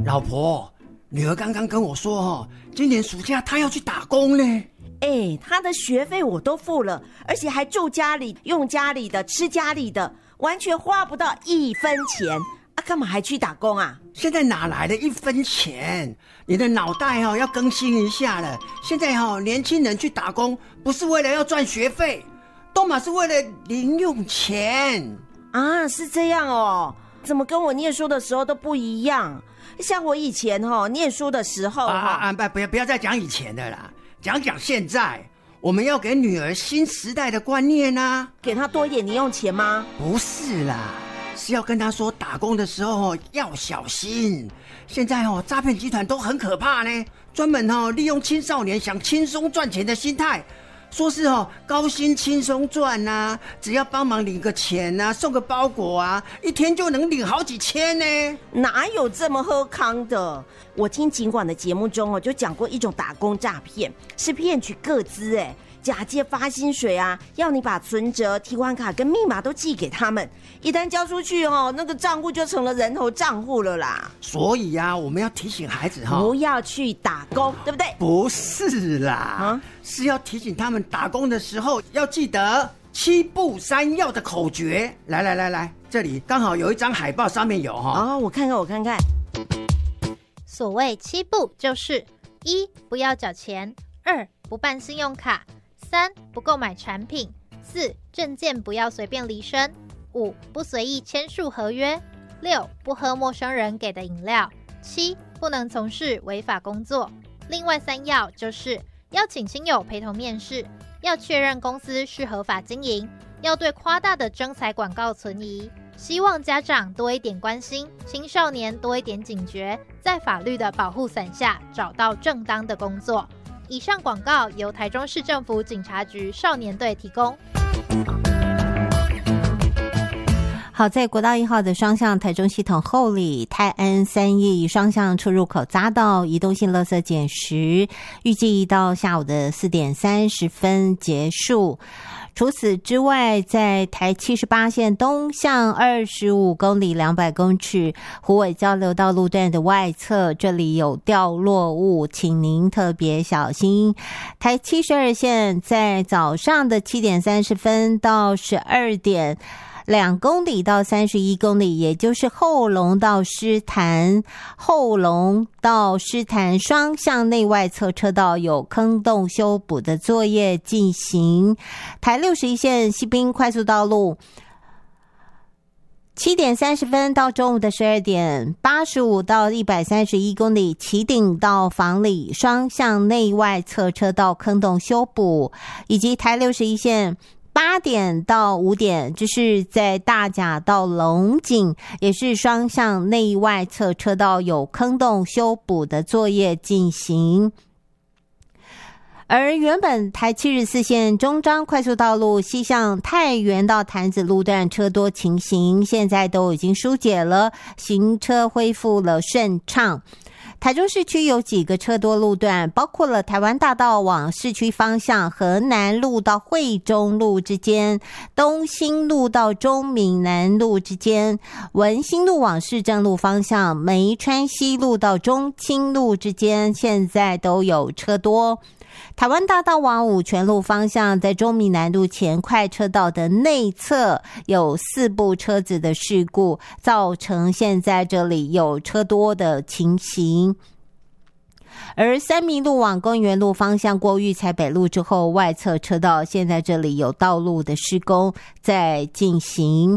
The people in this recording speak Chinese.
老婆，女儿刚刚跟我说今年暑假她要去打工呢。 她的学费我都付了，而且还住家里，用家里的，吃家里的，完全花不到1分钱啊！干嘛还去打工啊？ 现在哪来的1分钱？你的脑袋要更新一下了。现在年轻人去打工不是为了要赚学费，都嘛是为了零用钱啊！是这样哦，怎么跟我念书的时候都不一样？像我以前念书的时候不要再讲以前的啦，讲现在。我们要给女儿新时代的观念啊， 给她多一点零用钱吗？ 不是啦，是要跟她说打工的时候要小心。现在诈骗集团都很可怕呢，专门利用青少年想轻松赚钱的心态，说是高薪轻松赚啊，只要帮忙领个钱啊，送个包裹啊，一天就能领好几千呢。 哪有这么喝康的？我听警广的节目中就讲过一种打工诈骗，是骗取个资假借发薪水啊，要你把存折、提款卡跟密码都寄给他们，一旦交出去那个账户就成了人头账户了啦。 所以我们要提醒孩子不要去打工，对不对？ 不是啦，是要提醒他们打工的时候要记得7不3要的口诀。来，这里刚好有一张海报，上面有我看看。 所谓7不就是1不要缴钱，2不办信用卡，3不购买产品，4证件不要随便离身，5不随意签署合约，6不喝陌生人给的饮料，7不能从事违法工作。另外3要就是要请亲友陪同面试，要确认公司是合法经营，要对夸大的征才广告存疑。希望家长多一点关心，青少年多一点警觉，在法律的保护伞下找到正当的工作。以上广告由台中市政府警察局少年队提供。 好，在国道1号的双向台中系统后里泰安3义双向出入口匝道移动性垃圾捡拾，预计到下午的4点30分结束。除此之外，在台78线东向25公里200公尺虎尾交流道路段的外侧，这里有掉落物，请您特别小心。台72线在早上的7点30分到12点2公里到31公里，也就是后龙到狮潭双向内外侧车道有坑洞修补的作业进行。台61线西滨快速道路7点30分到中午的12点85到131公里，旗顶到房里双向内外侧车道坑洞修补，以及台61线8点到5点，就是在大甲到龙井，也是双向内外侧车道有坑洞修补的作业进行。而原本台74线中彰快速道路西向太原到潭子路段车多情形，现在都已经疏解了，行车恢复了顺畅。台中市区有几个车多路段，包括了台湾大道往市区方向河南路到惠中路之间，东兴路到中闽南路之间，文心路往市政路方向，梅川西路到中清路之间，现在都有车多。台湾大道往五权路方向，在中闽南路前快车道的内侧有4部车子的事故，造成现在这里有车多的情形。而三民路往公园路方向过育才北路之后，外侧车道现在这里有道路的施工在进行。